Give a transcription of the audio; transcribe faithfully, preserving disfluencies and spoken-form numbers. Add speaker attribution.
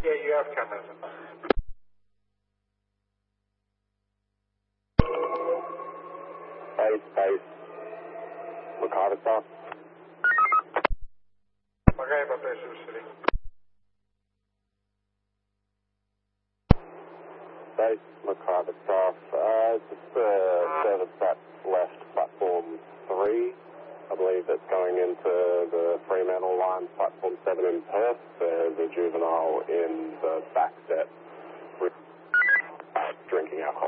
Speaker 1: Yeah, you have cameras.
Speaker 2: Base, base. Macarthur South.
Speaker 1: Magaiba Base Sioux City.
Speaker 2: Base, Macarthur South. Uh, just the service that's left platform three. I believe that's going into the Fremantle line, platform seven in Perth. There's a juvenile in the back set with, uh, drinking alcohol.